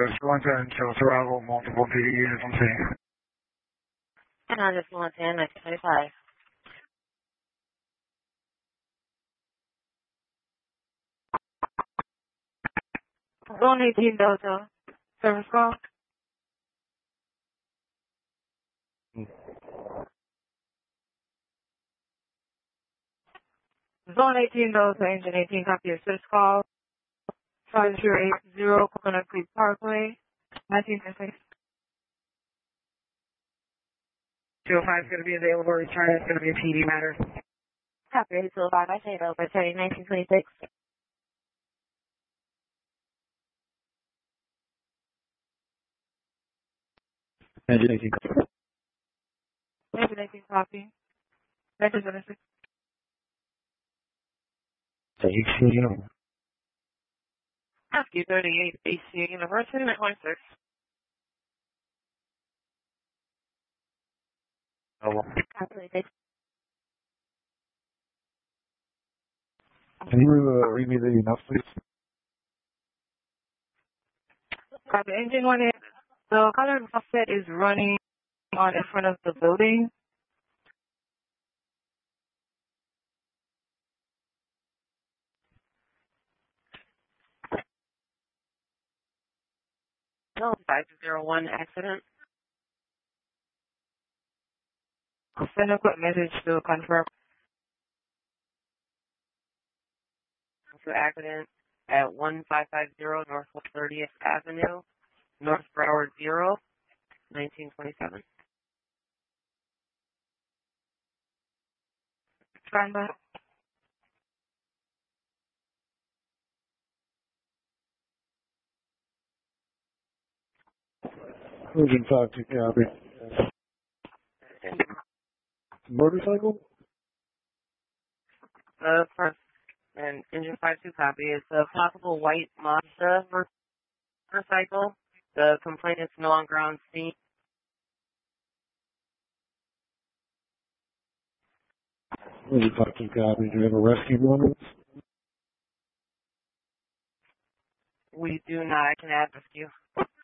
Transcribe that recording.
restaurants and show travel, multiple PD units on scene. And I just want 10, 1925. Zone 18 Delta. Service call. Zone 18 Delta, Engine 18, copy your service call. 5080 Coconut Creek Parkway, 1926. 205 is going to be available. Return is going to be a PD matter. Copy 8205, I say over 30, 1926. Engine 18 copy. Engine 18 copy. 1926. AC Universal. Rescue 38, AC University, 926. Copy. Can you read me the enough, please? Copy. Engine 18. The color faucet is running on in front of the building. No, 501 accident. Send a quick message to confirm. To accident at 1550 Northwest 30th Avenue, North Broward 0, 1927. Stand by. Engine 52 copy. Motorcycle? First, and engine 52 copy. It's a possible white Mazda motorcycle. The complaint is no longer on scene. Engine 52 copy. Do you have a rescue number? We do not. I can add rescue.